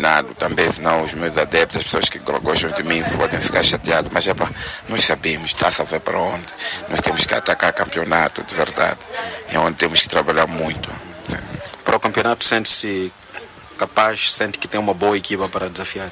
eliminado também, senão os meus adeptos, as pessoas que gostam de mim podem ficar chateados, mas nós sabemos, está-se a ver para onde. Nós temos que atacar campeonato, de verdade. É onde temos que trabalhar muito. Sim. Para o campeonato, sente-se capaz, sente que tem uma boa equipa para desafiar?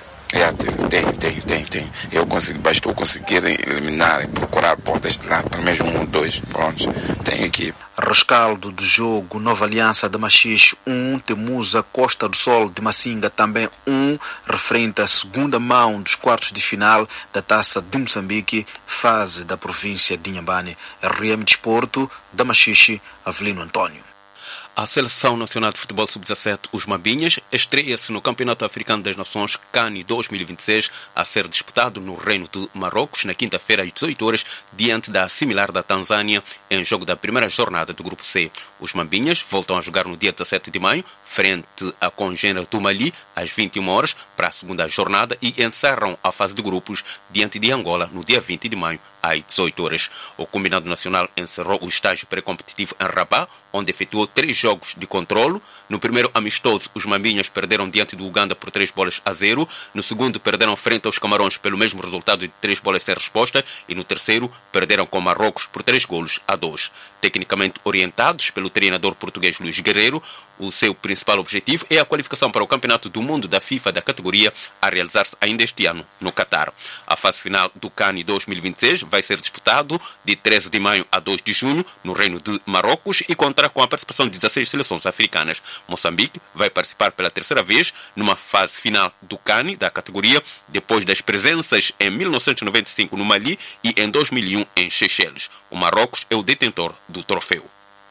Tem. Bastou conseguir eliminar e procurar pontas de lá, pelo menos 1 ou 2, pronto, tem equipe. Rescaldo do jogo, Nova Aliança de Machixe 1, Temusa Costa do Sol de Massinga também 1, referente à segunda mão dos quartos de final da Taça de Moçambique, fase da província de Inhambane. RM Desporto, da Machixe, Avelino Antônio. A Seleção Nacional de Futebol Sub-17, os Mambinhas, estreia-se no Campeonato Africano das Nações CAN 2026, a ser disputado no Reino de Marrocos, na quinta-feira às 18 horas, diante da similar da Tanzânia, em jogo da primeira jornada do Grupo C. Os Mambinhas voltam a jogar no dia 17 de maio, frente à congênera do Mali, às 21 horas, para a segunda jornada, e encerram a fase de grupos diante de Angola, no dia 20 de maio, às 18 horas. O Combinado Nacional encerrou o estágio pré-competitivo em Rabat, onde efetuou 3 jogos de controlo. No primeiro amistoso, os Mambinhas perderam diante do Uganda por 3-0. No segundo, perderam frente aos Camarões pelo mesmo resultado de 3 bolas sem resposta. E no terceiro, perderam com Marrocos por 3-2. Tecnicamente orientados pelo treinador português Luís Guerreiro, o seu principal objetivo é a qualificação para o Campeonato do Mundo da FIFA da categoria, a realizar-se ainda este ano no Catar. A fase final do CAN 2026 vai ser disputado de 13 de maio a 2 de junho no Reino de Marrocos e contará com a participação de 16 seleções africanas. Moçambique vai participar pela terceira vez numa fase final do CAN da categoria, depois das presenças em 1995 no Mali e em 2001 em Seychelles. O Marrocos é o detentor do troféu.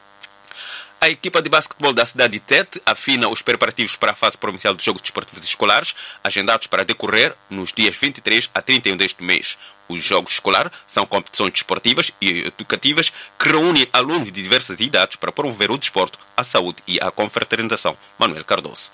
A equipa de basquetebol da cidade de Tete afina os preparativos para a fase provincial dos Jogos Desportivos Escolares, agendados para decorrer nos dias 23 a 31 deste mês. Os Jogos Escolares são competições desportivas e educativas que reúnem alunos de diversas idades para promover o desporto, a saúde e a confraternização. Manuel Cardoso.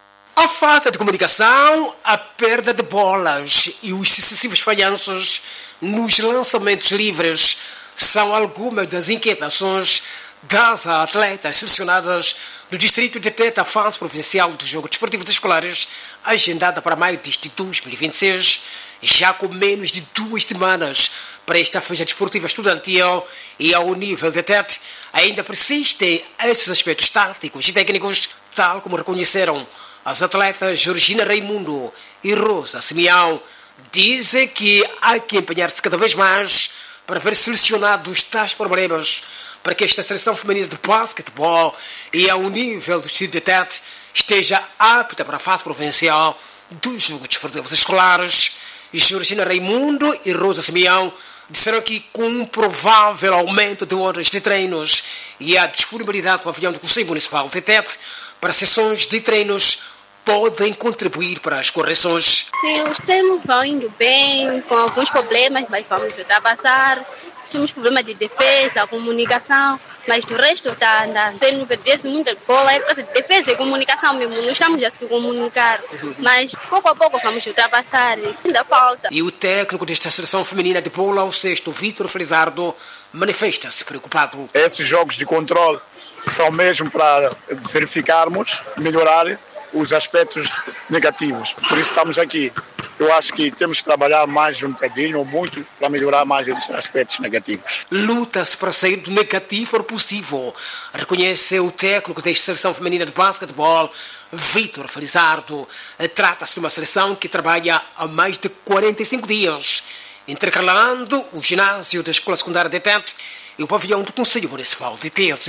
A falta de comunicação, a perda de bolas e os sucessivos falhanços nos lançamentos livres são algumas das inquietações das atletas selecionadas do distrito de Tete, a fase provincial dos Jogos Desportivos Escolares, agendada para maio deste 2026, já com menos de 2 semanas para esta feira desportiva estudantil. E ao nível de Tete ainda persistem esses aspectos táticos e técnicos, tal como reconheceram as atletas Georgina Raimundo e Rosa Simeão. Dizem que há que empenhar-se cada vez mais para ver solucionados tais problemas, para que esta seleção feminina de basquetebol e ao nível do distrito de Tete esteja apta para a fase provincial dos Jogos Desportivos Escolares. E Georgina Raimundo e Rosa Simeão disseram que com um provável aumento de horas de treinos e a disponibilidade do pavilhão do Conselho Municipal de Tete para sessões de treinos podem contribuir para as correções. Sim, os treinos vão indo bem, com alguns problemas, mas vamos ultrapassar. Temos problemas de defesa, comunicação, mas do resto está andando. Treino perdesse muita bola, é para defesa e comunicação mesmo, não estamos a se comunicar. Mas pouco a pouco vamos ultrapassar, isso ainda falta. E o técnico desta seleção feminina de polo ao sexto, Vítor Felizardo, manifesta-se preocupado. Esses jogos de controle são mesmo para verificarmos, melhorar os aspectos negativos. Por isso estamos aqui. Eu acho que temos que trabalhar mais um bocadinho ou muito para melhorar mais esses aspectos negativos. Luta-se para sair do negativo ao positivo, reconhece o técnico da seleção feminina de basquetebol, Vítor Felizardo. Trata-se de uma seleção que trabalha há mais de 45 dias, intercalando o ginásio da Escola Secundária de Tete e o pavilhão do Conselho Municipal de Tete.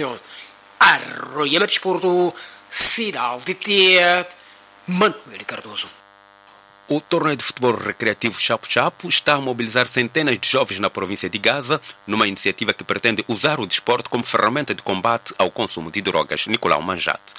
Arroiama Desporto, Cidade de Tete, Manuel Cardoso. O torneio de futebol recreativo Chapo-Chapo está a mobilizar centenas de jovens na província de Gaza, numa iniciativa que pretende usar o desporto como ferramenta de combate ao consumo de drogas. Nicolau Manjate.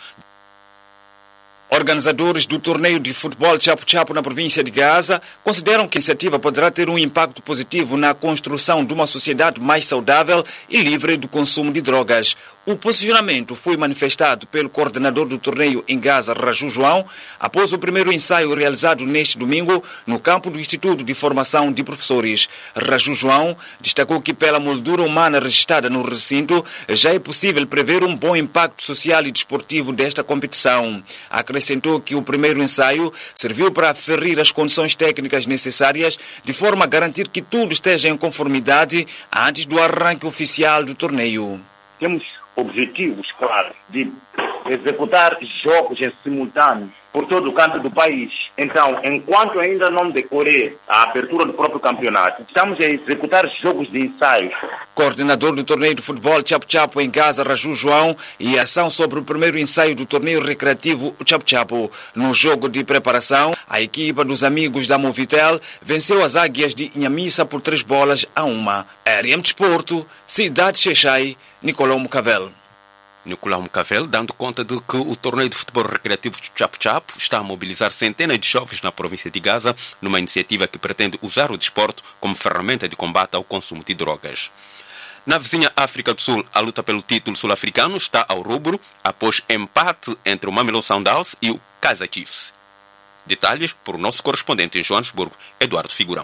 Organizadores do torneio de futebol Chapo-Chapo na província de Gaza consideram que a iniciativa poderá ter um impacto positivo na construção de uma sociedade mais saudável e livre do consumo de drogas. O posicionamento foi manifestado pelo coordenador do torneio em Gaza, Raju João, após o primeiro ensaio realizado neste domingo no campo do Instituto de Formação de Professores. Raju João destacou que pela moldura humana registrada no recinto já é possível prever um bom impacto social e desportivo desta competição. Acrescentou que o primeiro ensaio serviu para aferir as condições técnicas necessárias de forma a garantir que tudo esteja em conformidade antes do arranque oficial do torneio. Temos objetivos claros de executar jogos em simultâneo por todo o canto do país. Então, enquanto ainda não decorrer a abertura do próprio campeonato, estamos a executar jogos de ensaios. Coordenador do torneio de futebol Chapo em Gaza, Raju João, e ação sobre o primeiro ensaio do torneio recreativo Chapo. No jogo de preparação, a equipa dos amigos da Movitel venceu as Águias de Inhamissa por 3-1. RM Desporto, Cidade Xexai, Nicolau Mucavel. Nicolau Mucavel, dando conta de que o torneio de futebol recreativo de Chapo está a mobilizar centenas de jovens na província de Gaza numa iniciativa que pretende usar o desporto como ferramenta de combate ao consumo de drogas. Na vizinha África do Sul, a luta pelo título sul-africano está ao rubro após empate entre o Mamelodi Sundowns e o Kaizer Chiefs. Detalhes por o nosso correspondente em Joanesburgo, Eduardo Figurão.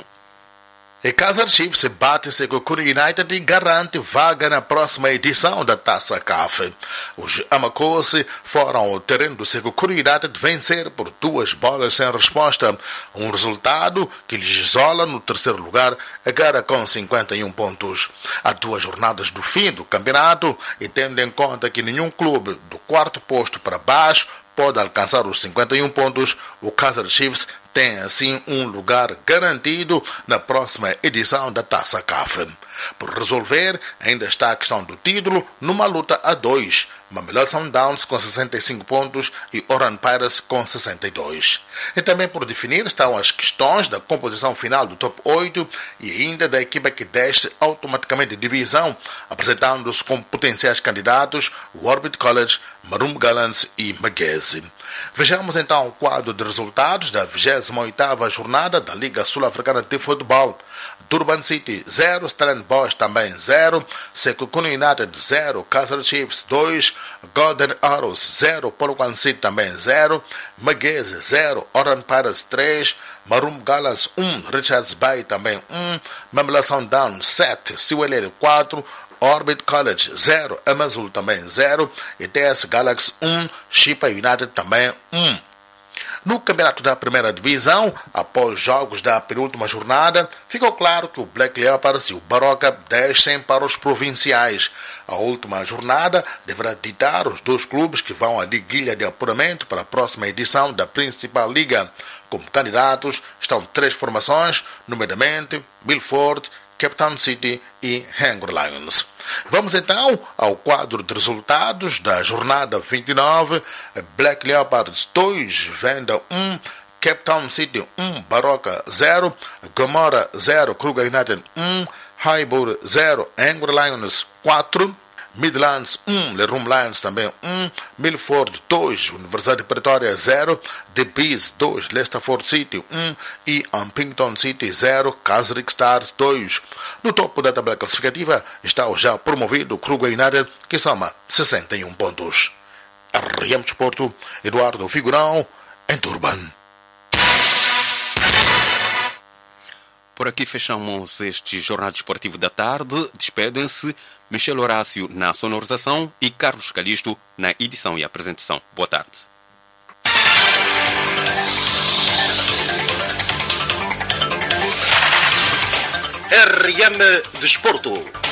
E Kaizer Chiefs bate Secukuri United e garante vaga na próxima edição da Taça CAF. Os Amakosi foram ao terreno do Secukuri United vencer por 2-1 sem resposta, um resultado que lhes isola no terceiro lugar, agora com 51 pontos. Há 2 jornadas do fim do campeonato e tendo em conta que nenhum clube do quarto posto para baixo pode alcançar os 51 pontos, o Kaizer Chiefs tem assim um lugar garantido na próxima edição da Taça CAF. Por resolver, ainda está a questão do título numa luta a 2. Mamelodi Sundowns com 65 pontos e Orlando Pirates com 62. E também por definir estão as questões da composição final do top 8 e ainda da equipa que desce automaticamente de divisão, apresentando-se como potenciais candidatos o Orbit College, Marum Gallants e Magese. Vejamos então o quadro de resultados da 28ª jornada da Liga Sul-Africana de Futebol. Durban City 0, Stellenbosch também 0, Sekhukhune United 0, Kaizer Chiefs 2, Golden Arrows 0, Polokwane City também 0, Magese 0, Orlando Pirates 3, Marum Gallants 1, Richards Bay também 1, Mamelodi Sundowns 7, Siwelele 4, Orbit College 0, Amazulu também 0 e TS Galaxy 1, Chippa United também 1. No campeonato da primeira divisão, após jogos da penúltima jornada, ficou claro que o Black Leopards e o Baroka descem para os provinciais. A última jornada deverá ditar os 2 clubes que vão à liguilha de apuramento para a próxima edição da principal liga. Como candidatos estão 3 formações, nomeadamente Milford, Cape Town City e Hanging Lions. Vamos então ao quadro de resultados da jornada 29. Black Leopards 2, Venda 1, Cape Town City 1, Baroka 0, Gomorrah 0, Kruger United 1, Highbury 0, Hanging Lions 4, Midlands 1, Lerum Lions também 1, Milford 2, Universidade de Pretória 0, The Bees 2, Leicesterford City 1 e Ampington City 0, Keswick Stars 2. No topo da tabela classificativa está o já promovido Kruger United, que soma 61 pontos. RM Desporto, Eduardo Figurão, em Durban. Por aqui fechamos este Jornal Desportivo da Tarde. Despedem-se Michel Horácio na sonorização e Carlos Calisto na edição e apresentação. Boa tarde. RM Desporto.